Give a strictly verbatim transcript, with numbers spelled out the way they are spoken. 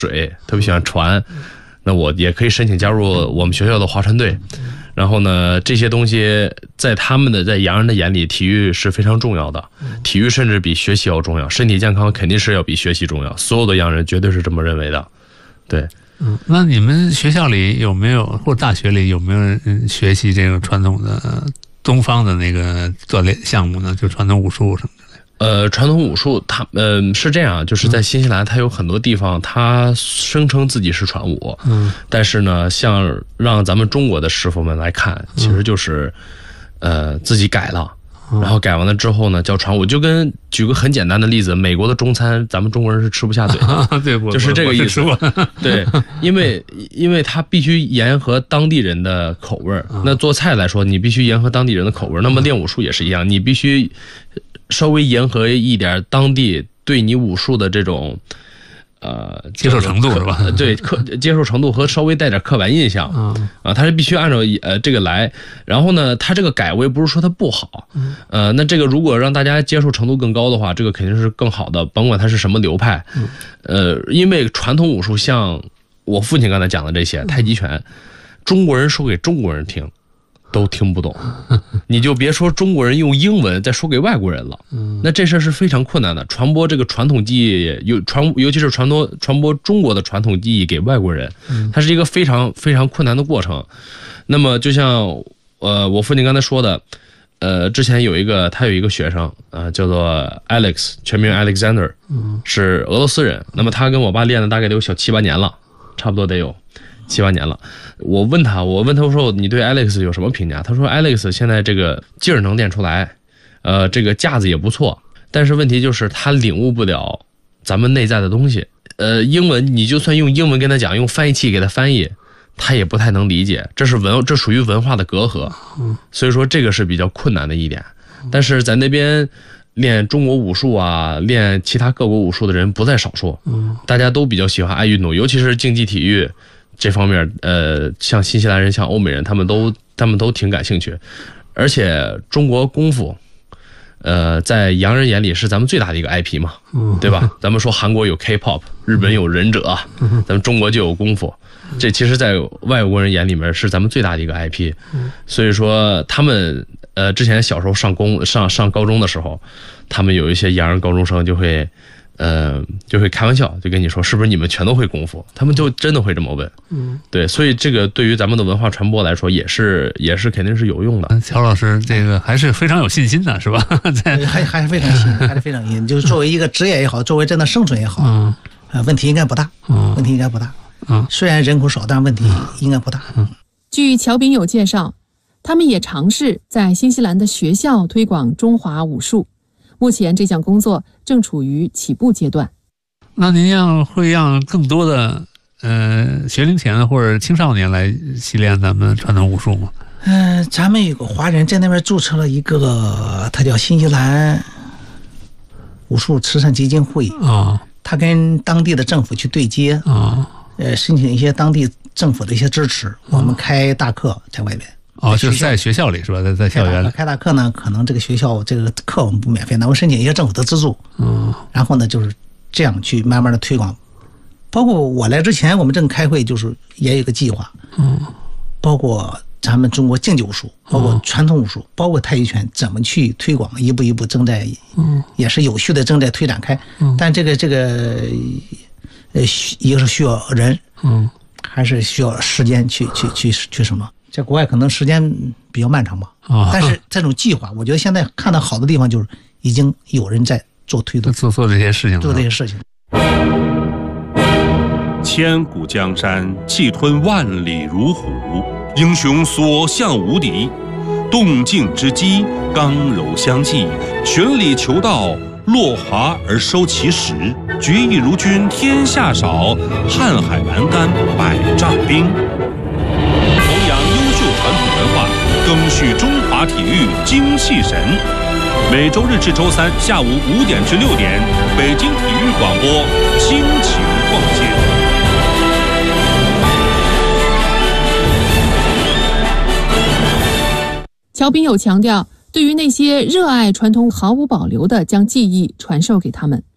水，特别喜欢船，那我也可以申请加入我们学校的划船队。然后呢，这些东西在他们的在洋人的眼里，体育是非常重要的，体育甚至比学习要重要，身体健康肯定是要比学习重要，所有的洋人绝对是这么认为的。对， 嗯，那你们学校里有没有，或者大学里有没有人学习这个传统的东方的那个锻炼项目呢？就传统武术什么的。 呃，传统武术，它呃是这样，就是在新西兰，它有很多地方，它声称自己是传武，嗯，但是呢，像让咱们中国的师傅们来看，其实就是，呃，自己改了，然后改完了之后呢，叫传武。就跟举个很简单的例子，美国的中餐，咱们中国人是吃不下嘴的， 对， 就是这个意思。对，因为因为它必须沿合当地人的口味，那做菜来说，你必须沿合当地人的口味。那么练武术也是一样，你必须稍微沿合一点当地对你武术的这种呃接受程度是吧？ 对，刻接受程度和稍微带点刻板印象啊，它是必须按照呃这个来。然后呢，它这个改我也不是说它不好，呃，那这个如果让大家接受程度更高的话，这个肯定是更好的，甭管它是什么流派。呃，因为传统武术像我父亲刚才讲的这些太极拳，中国人说给中国人听都听不懂，你就别说中国人用英文再说给外国人了，那这事是非常困难的。传播这个传统技艺，有传，尤其是传播传播中国的传统技艺给外国人，它是一个非常非常困难的过程。那么就像呃我父亲刚才说的，呃之前有一个他有一个学生啊、呃、叫做 Alex， 全名 Alexander， 是俄罗斯人。那么他跟我爸练的大概得有小七八年了，差不多得有七八年了。我问他，我问他说你对 Alex 有什么评价？他说 Alex 现在这个劲儿能练出来，呃，这个架子也不错，但是问题就是他领悟不了咱们内在的东西。呃，英文你就算用英文跟他讲，用翻译器给他翻译，他也不太能理解，这是文，这属于文化的隔阂。所以说这个是比较困难的一点。但是在那边练中国武术啊，练其他各国武术的人不在少数，大家都比较喜欢爱运动，尤其是竞技体育这方面，呃，像新西兰人、像欧美人，他们都他们都挺感兴趣。而且中国功夫，呃，在洋人眼里是咱们最大的一个 I P 嘛，对吧？咱们说韩国有 K-pop， 日本有忍者，咱们中国就有功夫，这其实在外国人眼里面是咱们最大的一个 I P。所以说他们呃之前小时候上公上上高中的时候，他们有一些洋人高中生就会。呃，就会开玩笑，就跟你说，是不是你们全都会功夫？他们就真的会这么问。嗯，对，所以这个对于咱们的文化传播来说，也是也是肯定是有用的。 乔老师，这个还是非常有信心的，是吧？ 在还还是非常信心，还是非常信心。就是作为一个职业也好，作为真的生存也好，嗯，呃，问题应该不大，嗯，问题应该不大，嗯，虽然人口少，但问题应该不大。嗯， 据乔炳友介绍，他们也尝试在新西兰的学校推广中华武术。目前这项工作正处于起步阶段。 那您让会让更多的呃学龄前或者青少年来习练咱们传统武术吗？ 嗯、呃，咱们有个华人在那边注册了一个，他叫新西兰武术慈善基金会啊、哦，他跟当地的政府去对接啊、哦，呃，申请一些当地政府的一些支持，我们开大课在外边。 哦，就是在学校里是吧？在在校园里开大课呢，可能这个学校这个课我们不免费，那我申请一些政府的资助，嗯，然后呢就是这样去慢慢的推广。包括我来之前，我们正开会，就是也有一个计划，嗯，包括咱们中国竞技武术，包括传统武术，包括太极拳，怎么去推广，一步一步正在，嗯，也是有序的正在推展开。嗯，但这个这个，呃，一个是需要人，嗯，还是需要时间去去去去什么？在国外可能时间比较漫长吧，哦、但是这种计划，我觉得现在看到好的地方就是已经有人在做推动， 做做这些事情， 做这些事情。 千古江山，气吞万里如虎，英雄所向无敌。动静之机，刚柔相济，循理求道，落华而收其实。决意如君天下少，瀚海阑干百丈冰。传统文化，赓续中华体育精气神。每周日至周三下午五点至六点，北京体育广播倾情逛街。 乔炳友强调，对于那些热爱传统毫无保留地将技艺传授给他们。